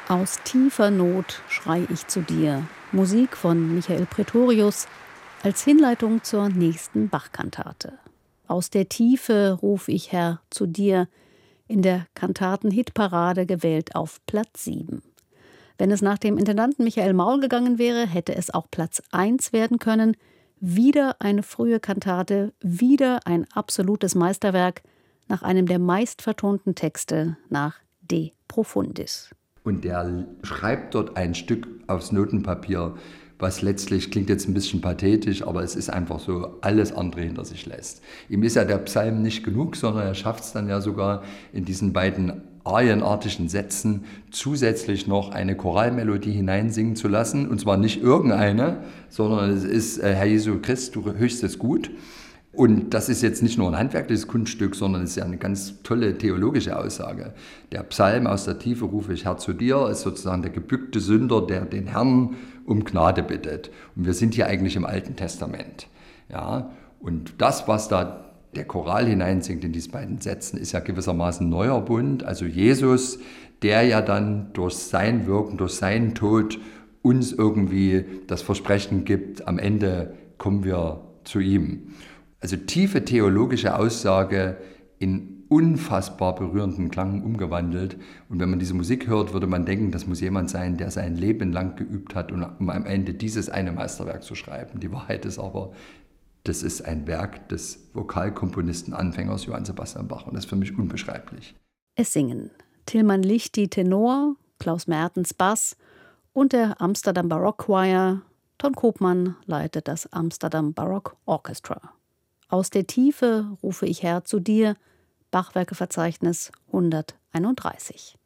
Aus tiefer Not schrei ich zu dir. Musik von Michael Praetorius als Hinleitung zur nächsten Bach-Kantate. Aus der Tiefe ruf ich, Herr, zu dir, in der Kantaten-Hitparade gewählt auf Platz 7. Wenn es nach dem Intendanten Michael Maul gegangen wäre, hätte es auch Platz 1 werden können. Wieder eine frühe Kantate, wieder ein absolutes Meisterwerk nach einem der meistvertonten Texte, nach De Profundis. Und der schreibt dort ein Stück aufs Notenpapier, was letztlich, klingt jetzt ein bisschen pathetisch, aber es ist einfach so, alles andere hinter sich lässt. Ihm ist ja der Psalm nicht genug, sondern er schafft es dann ja sogar in diesen beiden arienartigen Sätzen zusätzlich noch eine Choralmelodie hineinsingen zu lassen. Und zwar nicht irgendeine, sondern es ist Herr Jesu Christ, du höchstes Gut. Und das ist jetzt nicht nur ein handwerkliches Kunststück, sondern es ist ja eine ganz tolle theologische Aussage. Der Psalm aus der Tiefe rufe ich Herr zu dir, ist sozusagen der gebückte Sünder, der den Herrn um Gnade bittet. Und wir sind hier eigentlich im Alten Testament. Ja? Und das, was da der Choral hineinsingt in diese beiden Sätzen, ist ja gewissermaßen neuer Bund. Also Jesus, der ja dann durch sein Wirken, durch seinen Tod uns irgendwie das Versprechen gibt, am Ende kommen wir zu ihm. Also tiefe theologische Aussage in unfassbar berührenden Klang umgewandelt. Und wenn man diese Musik hört, würde man denken, das muss jemand sein, der sein Leben lang geübt hat, um am Ende dieses eine Meisterwerk zu schreiben. Die Wahrheit ist aber, das ist ein Werk des Vokalkomponisten, Anfängers Johann Sebastian Bach. Und das ist für mich unbeschreiblich. Es singen Tilman Lichti Tenor, Klaus Mertens Bass und der Amsterdam Baroque Choir. Ton Koopman leitet das Amsterdam Baroque Orchestra. Aus der Tiefe rufe ich, Herr, zu dir. Bachwerkeverzeichnis 131.